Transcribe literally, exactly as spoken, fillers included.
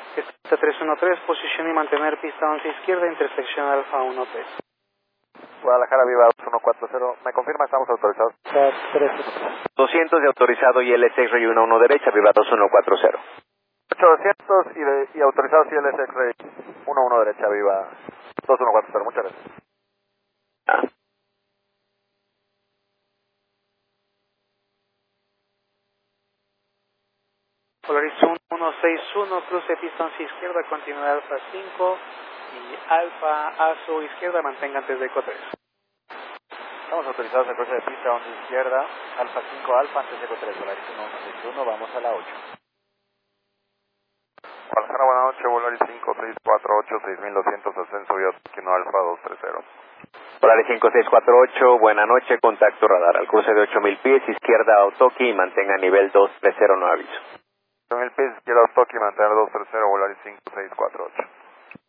Pista tres uno tres, posición y mantener pista once izquierda, intersección Alfa uno tres. Guadalajara Viva dos uno cuatro cero, ¿me confirma? Estamos autorizados. doscientos de autorizado y L S X-Ray uno uno derecha, Viva dos uno cuatro cero. ochocientos y, de, y autorizados y L S X-Ray uno uno derecha, Viva dos uno cuatro cero, muchas gracias. Ah. Polaris uno seis uno, cruce pista once izquierda, continúe Alfa cinco y Alfa A su izquierda, mantenga antes de ECO tres. Estamos autorizados al cruce de pista once izquierda, Alfa cinco Alfa antes de ECO tres, Polaris uno uno seis uno, vamos a la ocho. Guadalajara, buenas noches, Polaris cinco seis cuatro ocho, seis mil doscientos, ascenso vía Kino Alfa dos tres cero. Polaris cinco seis cuatro ocho, buena noche, contacto radar al cruce de ocho mil pies, izquierda Autoki y mantenga nivel dos tres cero, no aviso. ocho mil pies, izquierda Toki, mantener dos tres cero, Polaris cinco seis cuatro ocho.